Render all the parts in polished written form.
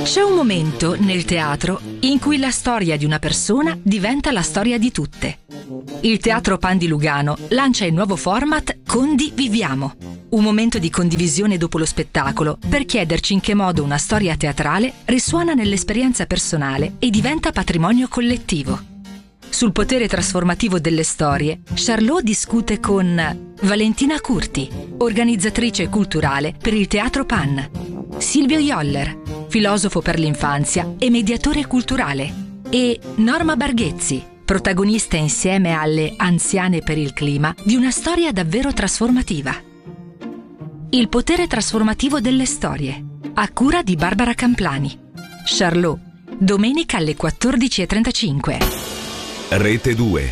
C'è un momento nel teatro in cui la storia di una persona diventa la storia di tutte. Il Teatro Pan di Lugano lancia il nuovo format Condiviviamo. Un momento di condivisione dopo lo spettacolo per chiederci in che modo una storia teatrale risuona nell'esperienza personale e diventa patrimonio collettivo. Sul potere trasformativo delle storie, Charlot discute con Valentina Curti, organizzatrice culturale per il Teatro Pan, Silvio Joller, filosofo per l'infanzia e mediatore culturale, e Norma Barghezzi, protagonista insieme alle Anziane per il clima di una storia davvero trasformativa. Il potere trasformativo delle storie, a cura di Barbara Camplani. Charlot, domenica alle 14:35. Rete 2.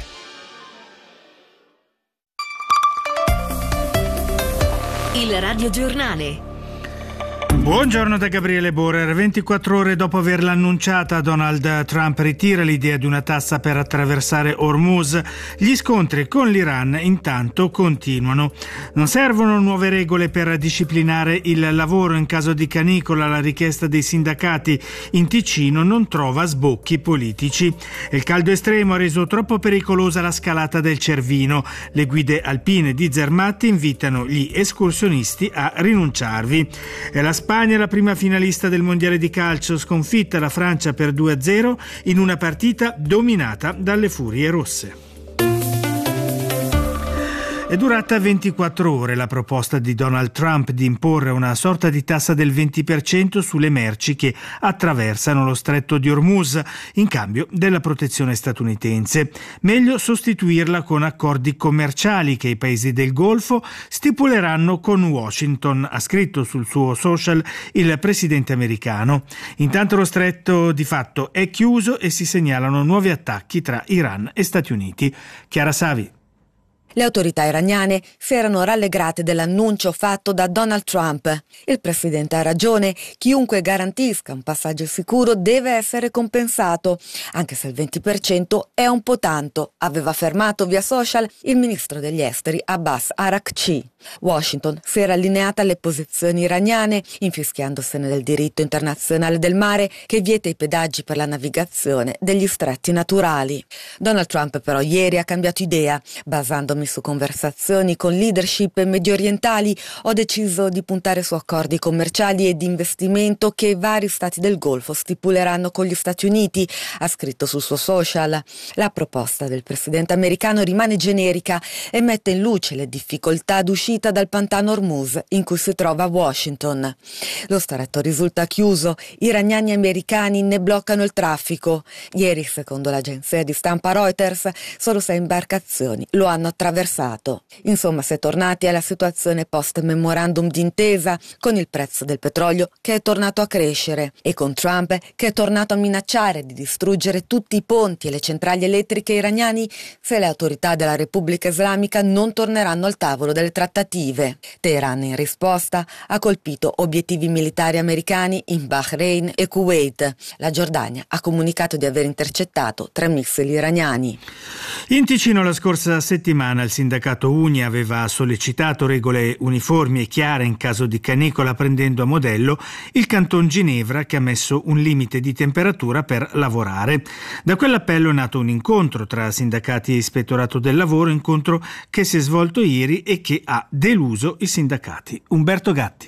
Il radiogiornale. Buongiorno da Gabriele Borer. 24 ore dopo averla annunciata, Donald Trump ritira l'idea di una tassa per attraversare Hormuz. Gli scontri con l'Iran intanto continuano. Non servono nuove regole per disciplinare il lavoro in caso di canicola. La richiesta dei sindacati in Ticino non trova sbocchi politici. Il caldo estremo ha reso troppo pericolosa la scalata del Cervino. Le guide alpine di Zermatt invitano gli escursionisti a rinunciarvi. E la Spagna è la prima finalista del mondiale di calcio, sconfitta la Francia per 2-0 in una partita dominata dalle Furie Rosse. È durata 24 ore la proposta di Donald Trump di imporre una sorta di tassa del 20% sulle merci che attraversano lo stretto di Hormuz in cambio della protezione statunitense. Meglio sostituirla con accordi commerciali che i paesi del Golfo stipuleranno con Washington, ha scritto sul suo social il presidente americano. Intanto lo stretto di fatto è chiuso e si segnalano nuovi attacchi tra Iran e Stati Uniti. Chiara Savi. Le autorità iraniane si erano rallegrate dell'annuncio fatto da Donald Trump. Il presidente ha ragione, chiunque garantisca un passaggio sicuro deve essere compensato, anche se il 20% è un po' tanto, aveva affermato via social il ministro degli esteri Abbas Araghchi. Washington si era allineata alle posizioni iraniane, infischiandosene del diritto internazionale del mare che vieta i pedaggi per la navigazione degli stretti naturali. Donald Trump però ieri ha cambiato idea. Basandomi su conversazioni con leadership mediorientali, ho deciso di puntare su accordi commerciali e di investimento che vari stati del Golfo stipuleranno con gli Stati Uniti, ha scritto sul suo social. La proposta del presidente americano rimane generica e mette in luce le difficoltà d'uscita dal pantano Hormuz in cui si trova Washington. Lo stretto risulta chiuso, iraniani e americani ne bloccano il traffico. Ieri, secondo l'agenzia di stampa Reuters, solo 6 imbarcazioni lo hanno attraversato. Insomma, si è tornati alla situazione post-memorandum d'intesa, con il prezzo del petrolio che è tornato a crescere e con Trump che è tornato a minacciare di distruggere tutti i ponti e le centrali elettriche iraniani se le autorità della Repubblica Islamica non torneranno al tavolo delle trattative. Teheran in risposta ha colpito obiettivi militari americani in Bahrain e Kuwait. La Giordania ha comunicato di aver intercettato 3 missili iraniani. In Ticino la scorsa settimana il sindacato UNI aveva sollecitato regole uniformi e chiare in caso di canicola, prendendo a modello il Canton Ginevra che ha messo un limite di temperatura per lavorare. Da quell'appello è nato un incontro tra sindacati e ispettorato del lavoro, incontro che si è svolto ieri e che ha deluso i sindacati. Umberto Gatti.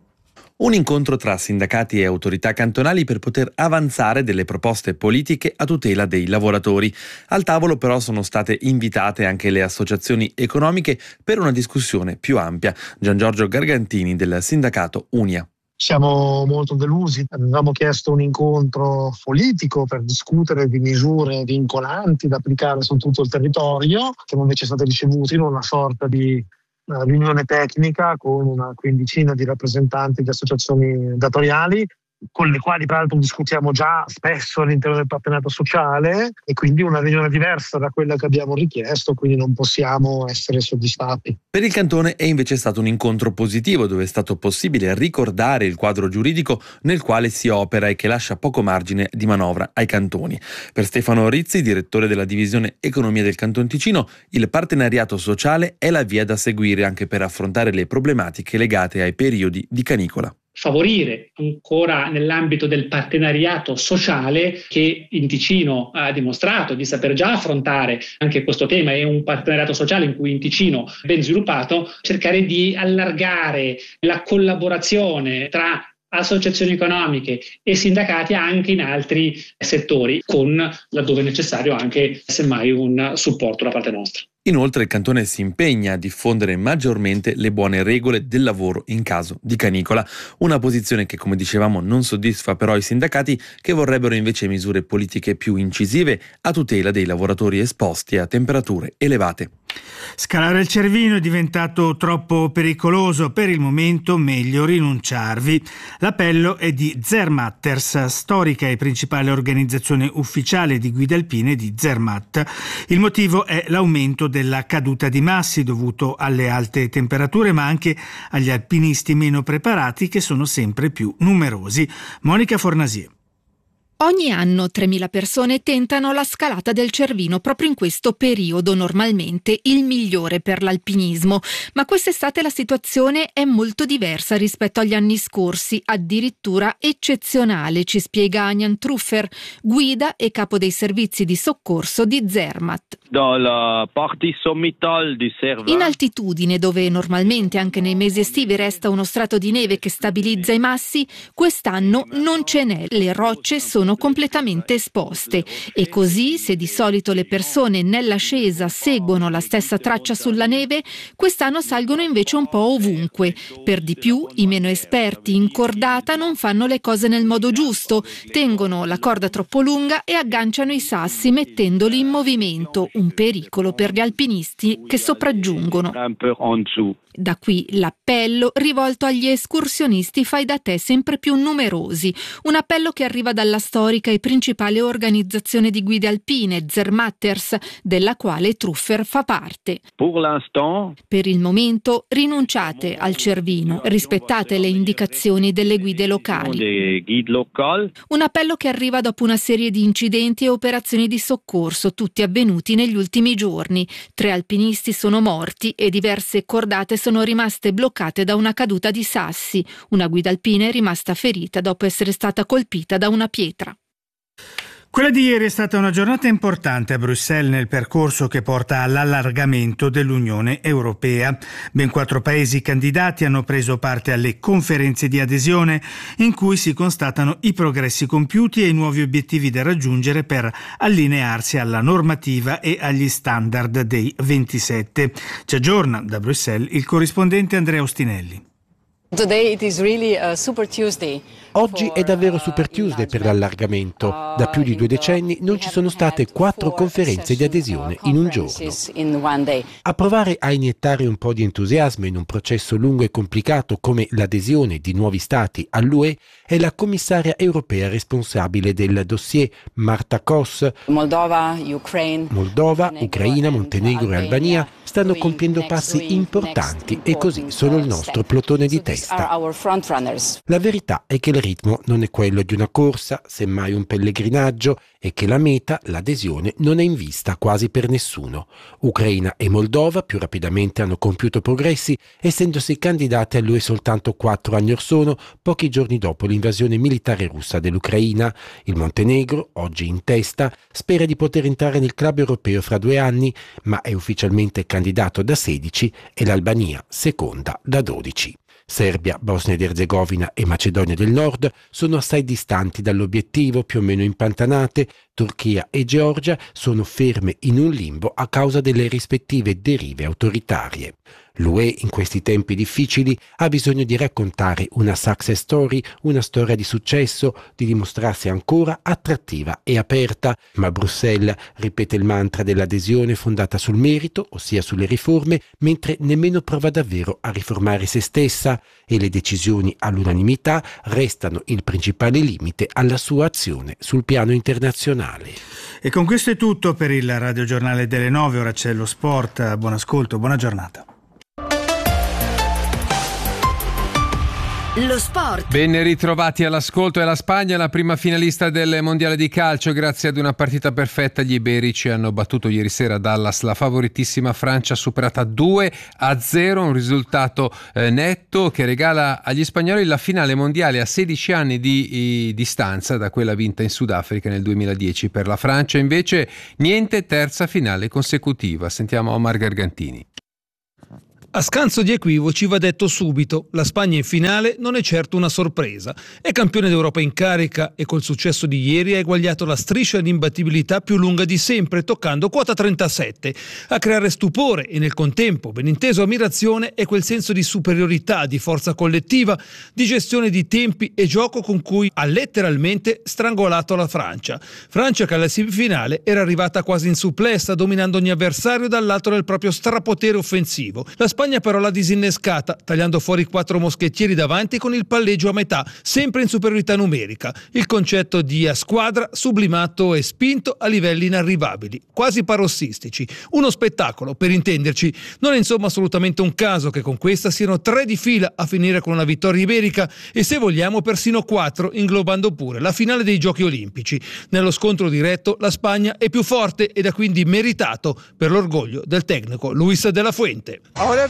Un incontro tra sindacati e autorità cantonali per poter avanzare delle proposte politiche a tutela dei lavoratori. Al tavolo però sono state invitate anche le associazioni economiche per una discussione più ampia. Gian Giorgio Gargantini del sindacato Unia. Siamo molto delusi, avevamo chiesto un incontro politico per discutere di misure vincolanti da applicare su tutto il territorio, siamo invece stati ricevuti in una sorta di riunione tecnica con una quindicina di rappresentanti di associazioni datoriali, con le quali peraltro discutiamo già spesso all'interno del partenariato sociale, e quindi una riunione diversa da quella che abbiamo richiesto, quindi non possiamo essere soddisfatti. Per il cantone è invece stato un incontro positivo dove è stato possibile ricordare il quadro giuridico nel quale si opera e che lascia poco margine di manovra ai cantoni. Per Stefano Rizzi, direttore della divisione economia del Canton Ticino, il partenariato sociale è la via da seguire anche per affrontare le problematiche legate ai periodi di canicola. favorire ancora nell'ambito del partenariato sociale, che in Ticino ha dimostrato di saper già affrontare anche questo tema. È un partenariato sociale in cui in Ticino è ben sviluppato, cercare di allargare la collaborazione tra associazioni economiche e sindacati anche in altri settori, con, laddove necessario, anche semmai un supporto da parte nostra. Inoltre il cantone si impegna a diffondere maggiormente le buone regole del lavoro in caso di canicola, una posizione che, come dicevamo, non soddisfa però i sindacati, che vorrebbero invece misure politiche più incisive a tutela dei lavoratori esposti a temperature elevate. Scalare il Cervino è diventato troppo pericoloso, per il momento meglio rinunciarvi. L'appello è di Zermatters, storica e principale organizzazione ufficiale di guide alpine di Zermatt. Il motivo è l'aumento della caduta di massi dovuto alle alte temperature, ma anche agli alpinisti meno preparati, che sono sempre più numerosi. Monica Fornasier. Ogni anno 3.000 persone tentano la scalata del Cervino proprio in questo periodo, normalmente il migliore per l'alpinismo, ma quest'estate la situazione è molto diversa rispetto agli anni scorsi, addirittura eccezionale, ci spiega Anian Truffer, guida e capo dei servizi di soccorso di Zermatt. In altitudine, dove normalmente anche nei mesi estivi resta uno strato di neve che stabilizza i massi, quest'anno non ce n'è, le rocce sono completamente esposte e così, se di solito le persone nell'ascesa seguono la stessa traccia sulla neve, quest'anno salgono invece un po' ovunque. Per di più, i meno esperti in cordata non fanno le cose nel modo giusto, tengono la corda troppo lunga e agganciano i sassi mettendoli in movimento, un pericolo per gli alpinisti che sopraggiungono. Da qui l'appello rivolto agli escursionisti fai da te sempre più numerosi, un appello che arriva dalla storica e principale organizzazione di guide alpine, Zermatters, della quale Truffer fa parte. Per il momento rinunciate al Cervino, rispettate le indicazioni delle guide locali. Un appello che arriva dopo una serie di incidenti e operazioni di soccorso, tutti avvenuti negli ultimi giorni. 3 alpinisti sono morti e diverse cordate sono rimaste bloccate da una caduta di sassi. Una guida alpina è rimasta ferita dopo essere stata colpita da una pietra. Quella di ieri è stata una giornata importante a Bruxelles nel percorso che porta all'allargamento dell'Unione Europea. Ben 4 paesi candidati hanno preso parte alle conferenze di adesione in cui si constatano i progressi compiuti e i nuovi obiettivi da raggiungere per allinearsi alla normativa e agli standard dei 27. Ci aggiorna da Bruxelles il corrispondente Andrea Ostinelli. Oggi è davvero Super Tuesday per l'allargamento. Da più di 2 decenni non ci sono state 4 conferenze di adesione in un giorno. A provare a iniettare un po' di entusiasmo in un processo lungo e complicato come l'adesione di nuovi stati all'UE è la commissaria europea responsabile del dossier Marta Kos. Moldova, Ucraina, Montenegro e Albania stanno compiendo passi importanti e così sono il nostro plotone di testa. La verità è che il ritmo non è quello di una corsa, semmai un pellegrinaggio, e che la meta, l'adesione, non è in vista quasi per nessuno. Ucraina e Moldova più rapidamente hanno compiuto progressi, essendosi candidate all'UE soltanto 4 anni or sono, pochi giorni dopo l'invasione militare russa dell'Ucraina. Il Montenegro, oggi in testa, spera di poter entrare nel club europeo fra 2 anni, ma è ufficialmente candidato da 16 e l'Albania seconda da 12. Serbia, Bosnia ed Erzegovina e Macedonia del Nord sono assai distanti dall'obiettivo, più o meno impantanate. Turchia e Georgia sono ferme in un limbo a causa delle rispettive derive autoritarie. L'UE in questi tempi difficili ha bisogno di raccontare una success story, una storia di successo, di dimostrarsi ancora attrattiva e aperta, ma Bruxelles ripete il mantra dell'adesione fondata sul merito, ossia sulle riforme, mentre nemmeno prova davvero a riformare se stessa, e le decisioni all'unanimità restano il principale limite alla sua azione sul piano internazionale. E con questo è tutto per il radiogiornale delle 9, ora c'è lo sport. Buon ascolto, buona giornata. Lo sport. Ben ritrovati all'ascolto. È la Spagna la prima finalista del mondiale di calcio. Grazie ad una partita perfetta gli iberici hanno battuto ieri sera a Dallas la favoritissima Francia, superata 2-0, un risultato netto che regala agli spagnoli la finale mondiale a 16 anni di distanza da quella vinta in Sudafrica nel 2010. Per la Francia invece niente terza finale consecutiva. Sentiamo Omar Gargantini. A scanso di equivoci va detto subito, la Spagna in finale non è certo una sorpresa. È campione d'Europa in carica e col successo di ieri ha eguagliato la striscia di imbattibilità più lunga di sempre, toccando quota 37. A creare stupore e nel contempo, ben inteso ammirazione, è quel senso di superiorità, di forza collettiva, di gestione di tempi e gioco con cui ha letteralmente strangolato la Francia. Francia che alla semifinale era arrivata quasi in supplessa, dominando ogni avversario dal lato del proprio strapotere offensivo. La Spagna però l'ha disinnescata, tagliando fuori 4 moschettieri davanti con il palleggio a metà, sempre in superiorità numerica. Il concetto di a squadra sublimato e spinto a livelli inarrivabili, quasi parossistici. Uno spettacolo, per intenderci. Non è insomma assolutamente un caso che con questa siano 3 di fila a finire con una vittoria iberica e, se vogliamo, persino 4, inglobando pure la finale dei Giochi Olimpici. Nello scontro diretto la Spagna è più forte ed ha quindi meritato, per l'orgoglio del tecnico Luis de la Fuente.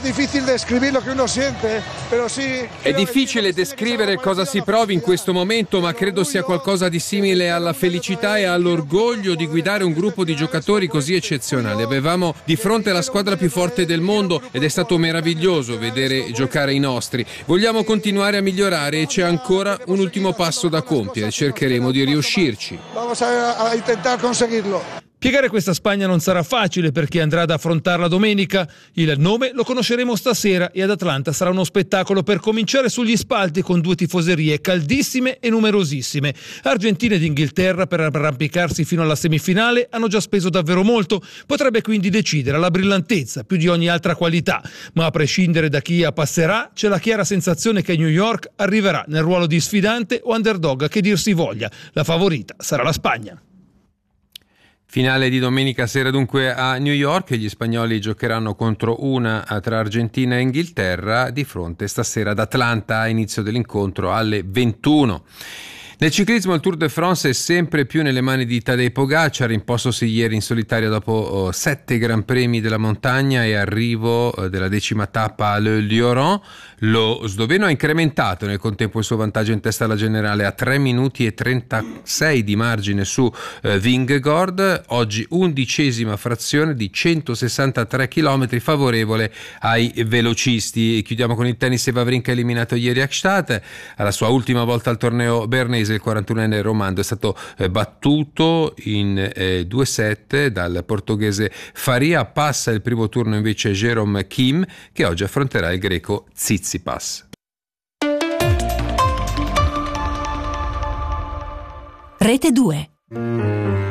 È difficile descrivere cosa si provi in questo momento, ma credo sia qualcosa di simile alla felicità e all'orgoglio di guidare un gruppo di giocatori così eccezionali. Avevamo di fronte la squadra più forte del mondo ed è stato meraviglioso vedere giocare i nostri. Vogliamo continuare a migliorare e c'è ancora un ultimo passo da compiere. Cercheremo di riuscirci. Vamos a intentar conseguirlo. Piegare questa Spagna non sarà facile perché andrà ad affrontarla domenica. Il nome lo conosceremo stasera e ad Atlanta sarà uno spettacolo per cominciare sugli spalti con 2 tifoserie caldissime e numerosissime. Argentina ed Inghilterra per arrampicarsi fino alla semifinale hanno già speso davvero molto, potrebbe quindi decidere la brillantezza più di ogni altra qualità, ma a prescindere da chi passerà c'è la chiara sensazione che New York arriverà nel ruolo di sfidante o underdog che dir si voglia. La favorita sarà la Spagna. Finale di domenica sera dunque a New York, gli spagnoli giocheranno contro una tra Argentina e Inghilterra, di fronte stasera ad Atlanta, a inizio dell'incontro alle 21. Nel ciclismo il Tour de France è sempre più nelle mani di Tadej Pogačar, impostosi ieri in solitaria dopo 7 Gran Premi della montagna e arrivo della 10ª tappa a Le Lioran. Lo sloveno ha incrementato nel contempo il suo vantaggio in testa alla generale a 3 minuti e 36 di margine su Vingegaard, oggi 11ª frazione di 163 km favorevole ai velocisti. E chiudiamo con il tennis. Wawrinka eliminato ieri a Gstaad, alla sua ultima volta al torneo bernese. Il 41enne romando è stato battuto in 2-7 dal portoghese Faria. Passa il primo turno invece Jerome Kim, che oggi affronterà il greco Tsitsipas. Rete 2.